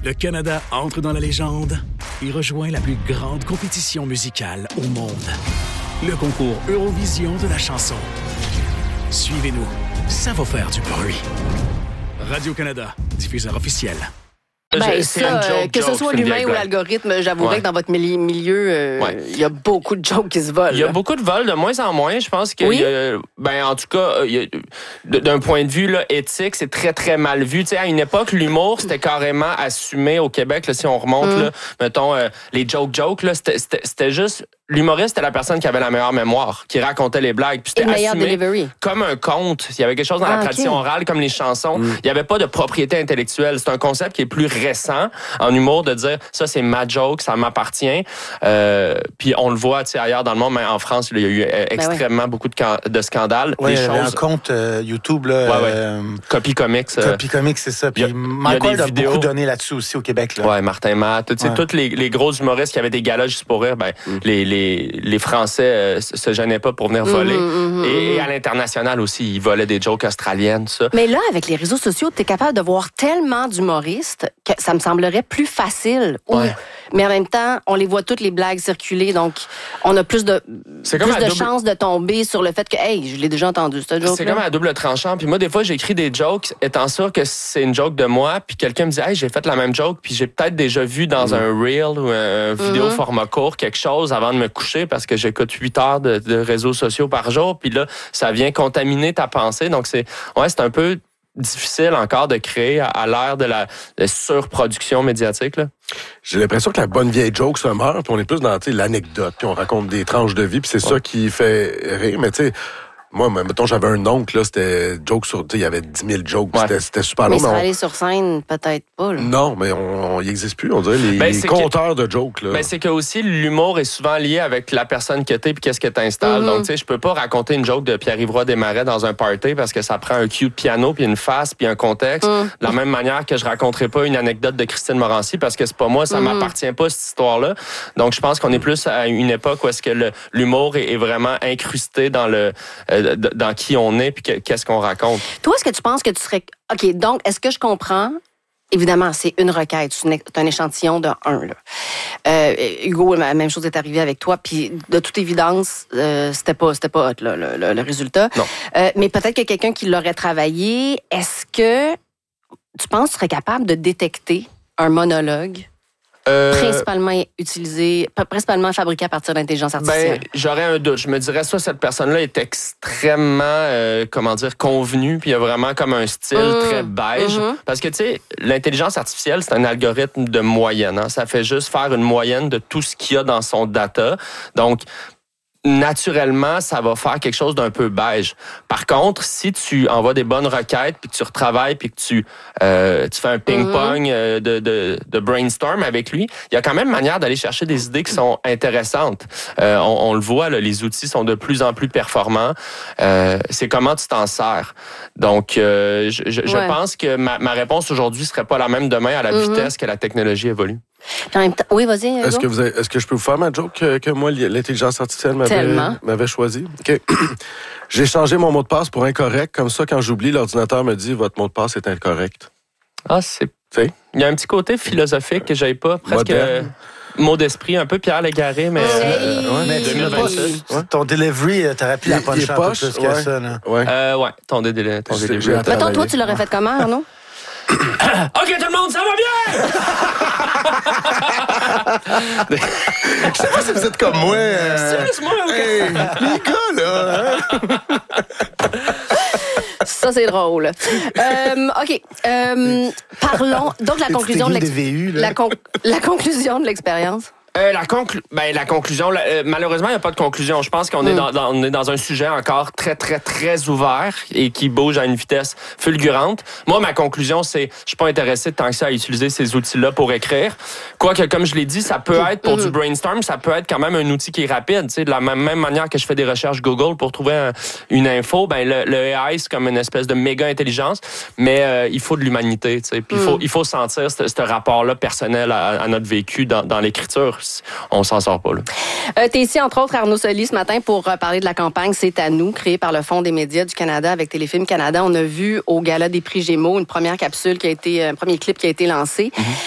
Le Canada entre dans la légende et rejoint la plus grande compétition musicale au monde. Le concours Eurovision de la chanson. Suivez-nous, ça va faire du bruit. Radio-Canada, diffuseur officiel. Ben, ça, que ce soit l'humain ou l'algorithme, j'avouerais que dans votre milieu, il y a beaucoup de jokes qui se volent. Il y a beaucoup de vols, de moins en moins. Je pense que, en tout cas, d'un point de vue là, éthique, c'est très, très mal vu. Tu sais, à une époque, l'humour, c'était carrément assumé au Québec. Là, si on remonte, là, mettons, les jokes, là, c'était juste... L'humoriste était la personne qui avait la meilleure mémoire, qui racontait les blagues. Puis c'était assumé comme un conte. Il y avait quelque chose dans la tradition orale, comme les chansons. Il n'y avait pas de propriété intellectuelle. C'est un concept qui est plus récent en humour, de dire ça, c'est ma joke, ça m'appartient. Puis on le voit ailleurs dans le monde, mais en France, il y a eu extrêmement beaucoup de scandales. Oui, il y avait un compte YouTube, là, Copy Comics. Copy Comics, c'est ça. Puis Mike Ward a beaucoup donné là-dessus aussi au Québec. Là. Ouais, Martin Matt. Tous les gros humoristes qui avaient des galas juste pour rire, les Français se gênaient pas pour venir voler. Et à l'international aussi, ils volaient des jokes australiennes, ça. Mais là, avec les réseaux sociaux, tu es capable de voir tellement d'humoristes que ça me semblerait plus facile. Mais en même temps, on les voit toutes les blagues circuler, donc on a plus de chances de tomber sur le fait que, hey, je l'ai déjà entendu, cette joke-là. C'est comme à double tranchant. Puis moi, des fois, j'écris des jokes étant sûr que c'est une joke de moi, puis quelqu'un me dit, hey, j'ai fait la même joke, puis j'ai peut-être déjà vu dans un reel ou un vidéo format court quelque chose avant de me coucher parce que j'écoute 8 heures de réseaux sociaux par jour, puis là, ça vient contaminer ta pensée. Donc, c'est un peu difficile encore de créer à l'ère de la surproduction médiatique, là. J'ai l'impression que la bonne vieille joke se meurt, puis on est plus dans l'anecdote, puis on raconte des tranches de vie, puis c'est ça qui fait rire. Mais tu sais, moi, mettons, j'avais un oncle, là, c'était joke sur... Il y avait 10 000 jokes, c'était super long. Mais aller sur scène, peut-être pas, là. Non, mais il n'existe plus, on dirait, les compteurs de jokes, là. Ben, c'est que aussi, l'humour est souvent lié avec la personne que t'es puis qu'est-ce que t'installes. Donc, tu sais, je peux pas raconter une joke de Pierre-Yves Roy Desmarais dans un party parce que ça prend un cue de piano puis une face puis un contexte. De la même manière que je raconterai pas une anecdote de Christine Morancy parce que c'est pas moi, ça m'appartient pas, cette histoire-là. Donc, je pense qu'on est plus à une époque où est-ce que l'humour est vraiment incrusté dans dans qui on est puis qu'est-ce qu'on raconte. Toi, est-ce que tu penses que tu serais... OK, donc, est-ce que je comprends... Évidemment, c'est une requête, c'est un échantillon de 1. Là. Hugo, la même chose est arrivée avec toi, puis de toute évidence, c'était pas hot, là, le résultat. Non. Mais peut-être que quelqu'un qui l'aurait travaillé, est-ce que tu penses que tu serais capable de détecter un monologue principalement fabriqué à partir d'intelligence artificielle? Ben, j'aurais un doute. Je me dirais ça, cette personne-là est extrêmement, convenue, puis il y a vraiment comme un style très beige. Parce que, tu sais, l'intelligence artificielle, c'est un algorithme de moyenne. Hein? Ça fait juste faire une moyenne de tout ce qu'il y a dans son data. Donc, naturellement, ça va faire quelque chose d'un peu beige. Par contre, si tu envoies des bonnes requêtes, puis que tu retravailles, puis que tu fais un ping-pong de brainstorm avec lui, il y a quand même manière d'aller chercher des idées qui sont intéressantes. On le voit, là, les outils sont de plus en plus performants. C'est comment tu t'en sers. Donc, je pense que ma réponse aujourd'hui serait pas la même demain à la vitesse que la technologie évolue. Oui, vas-y. Est-ce que je peux vous faire ma joke que moi, l'intelligence artificielle m'avait choisi? OK. J'ai changé mon mot de passe pour incorrect. Comme ça, quand j'oublie, l'ordinateur me dit « Votre mot de passe est incorrect ». Ah, il y a un petit côté philosophique que j'avais pas. Presque mot d'esprit, un peu Pierre Légaré, mais... mais 2026. Ton delivery, t'aurais pu la puncher un peu plus que ça. Là. Ton delivery. Mettons, toi, tu l'aurais fait comment, Arnaud? OK, tout le monde, ça va bien! Je sais pas si vous êtes comme moi. Sérieusement, les gars, là. Ça, c'est drôle. OK. Parlons. Donc, la conclusion la conclusion de l'expérience. La conclusion, malheureusement, il n'y a pas de conclusion. Je pense qu'on est dans un sujet encore très, très, très ouvert et qui bouge à une vitesse fulgurante. Moi, ma conclusion, c'est je suis pas intéressé tant que ça à utiliser ces outils-là pour écrire. Quoique, comme je l'ai dit, ça peut être pour du brainstorm, ça peut être quand même un outil qui est rapide. Tu sais, de la même manière que je fais des recherches Google pour trouver une info, ben le AI, c'est comme une espèce de méga intelligence, mais il faut de l'humanité. Tu sais. Puis il faut sentir ce rapport-là personnel à notre vécu dans l'écriture. On s'en sort pas, là. T'es ici, entre autres, Arnaud Soli, ce matin, pour parler de la campagne C'est à nous, créée par le Fonds des médias du Canada avec Téléfilm Canada. On a vu au Gala des prix Gémeaux un premier clip qui a été lancé.